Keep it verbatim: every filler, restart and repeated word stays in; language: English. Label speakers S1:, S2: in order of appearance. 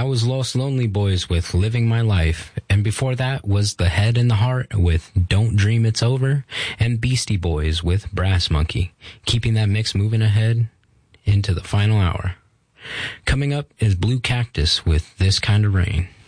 S1: That was Los Lonely Boys with Living My Life. And before that was The Head and the Heart with Don't Dream It's Over. And Beastie Boys with Brass Monkey. Keeping that mix moving ahead into the final hour. Coming up is Blue Cactus with This Kind of Rain.